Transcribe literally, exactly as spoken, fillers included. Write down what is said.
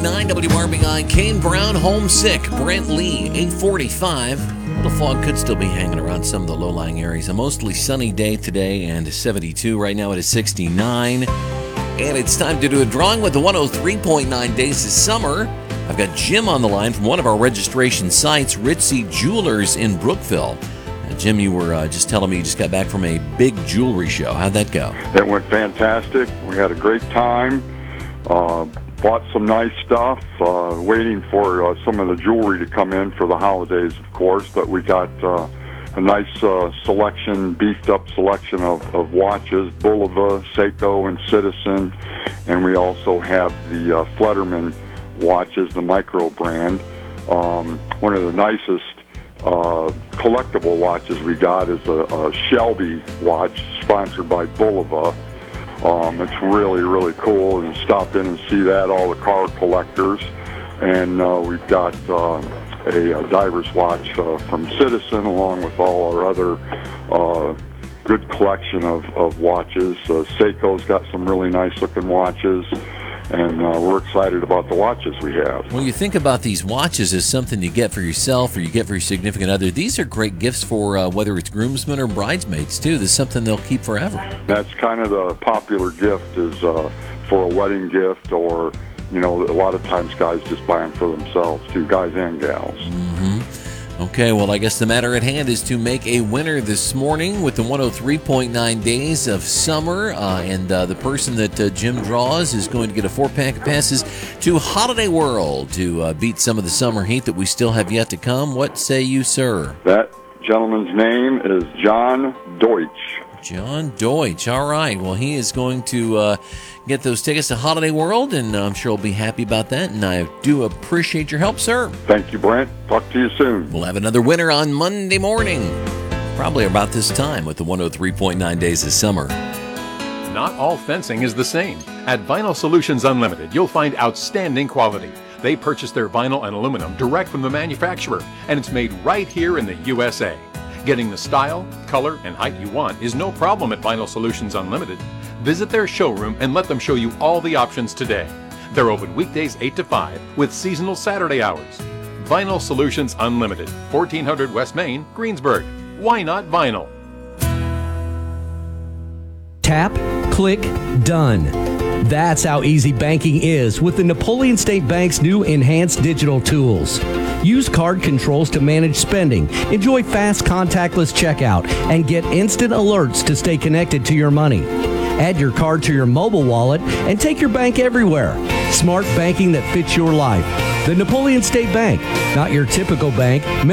nine W R B I, Kane Brown homesick, Brent Lee, eight forty-five. A little fog could still be hanging around some of the low-lying areas. A mostly sunny day today and seventy-two. Right now it is sixty-nine. And it's time to do a drawing with the one oh three point nine Days of Summer. I've got Jim on the line from one of our registration sites, Ritzy Jewelers in Brookville. Now, Jim, you were uh, just telling me you just got back from a big jewelry show. How'd that go? It went fantastic. We had a great time. Uh, bought some nice stuff. Uh, waiting for uh, some of the jewelry to come in for the holidays, of course. But we got uh, a nice uh, selection, beefed-up selection of, of watches, Bulova, Seiko, and Citizen. And we also have the uh, Flutterman watches, the micro brand. Um, one of the nicest uh, collectible watches we got is a, a Shelby watch sponsored by Bulova. Um, it's really, really cool, and stop in and see that, all the car collectors. And uh, we've got uh, a, a diver's watch uh, from Citizen, along with all our other uh, good collection of, of watches. Uh, Seiko's got some really nice-looking watches. And uh, we're excited about the watches we have. When you think about these watches as something you get for yourself or you get for your significant other, these are great gifts for uh, whether it's groomsmen or bridesmaids, too. This is something they'll keep forever. That's kind of the popular gift is uh, for a wedding gift, or, you know, a lot of times guys just buy them for themselves, too, guys and gals. Mm-hmm. Okay, well, I guess the matter at hand is to make a winner this morning with the one oh three point nine Days of Summer. Uh, and uh, the person that uh, Jim draws is going to get a four-pack of passes to Holiday World to uh, beat some of the summer heat that we still have yet to come. What say you, sir? That gentleman's name is John Deutsch. John Deutsch. All right. Well, he is going to uh, get those tickets to Holiday World, and I'm sure he'll be happy about that. And I do appreciate your help, sir. Thank you, Brent. Talk to you soon. We'll have another winner on Monday morning, probably about this time with the one oh three point nine Days of Summer. Not all fencing is the same. At Vinyl Solutions Unlimited, you'll find outstanding quality. They purchase their vinyl and aluminum direct from the manufacturer, and it's made right here in the U S A. Getting the style, color, and height you want is no problem at Vinyl Solutions Unlimited. Visit their showroom and let them show you all the options today. They're open weekdays eight to five with seasonal Saturday hours. Vinyl Solutions Unlimited, fourteen hundred West Main, Greensburg. Why not vinyl? Tap, click, done. That's how easy banking is with the Napoleon State Bank's new enhanced digital tools. Use card controls to manage spending, enjoy fast contactless checkout, and get instant alerts to stay connected to your money. Add your card to your mobile wallet and take your bank everywhere. Smart banking that fits your life. The Napoleon State Bank, not your typical bank.